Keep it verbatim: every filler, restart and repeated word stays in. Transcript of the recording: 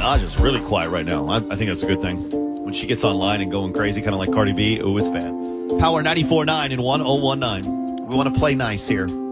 Minaj is really quiet right now. I, I think that's a good thing. When she gets online and going crazy, kind of like Cardi B, ooh, it's bad. Power ninety-four point nine and one oh one nine. We want to play nice here.